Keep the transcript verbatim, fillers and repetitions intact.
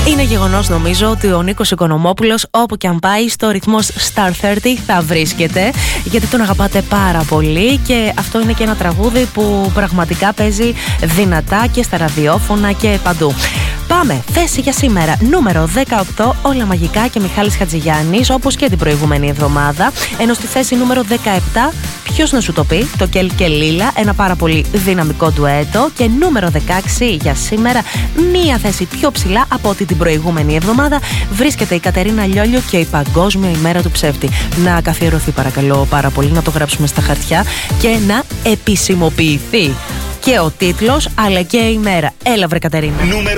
Είναι γεγονός, νομίζω, ότι ο Νίκος Οικονομόπουλος, όπου και αν πάει, στο ρυθμός Star τριάντα θα βρίσκεται, γιατί τον αγαπάτε πάρα πολύ και αυτό είναι και ένα τραγούδι που πραγματικά παίζει δυνατά και στα ραδιόφωνα και παντού. Πάμε, θέση για σήμερα νούμερο δεκαοκτώ, Όλα Μαγικά και Μιχάλης Χατζηγιάννης, όπως και την προηγούμενη εβδομάδα. Ενώ στη θέση νούμερο δεκαεπτά, ποιος να σου το πει, το Κέλ και Λίλα, ένα πάρα πολύ δυναμικό ντουέτο. Και νούμερο δεκαέξι για σήμερα, μία θέση πιο ψηλά από ό,τι την προηγούμενη εβδομάδα, βρίσκεται η Κατερίνα Λιόλιο και η Παγκόσμια ημέρα του ψεύτη. Να καθιερωθεί παρακαλώ πάρα πολύ, να το γράψουμε στα χαρτιά και να επισημοποιηθεί και ο τίτλος αλλά και η ημέρα. Έλα βρε Κατερίνα.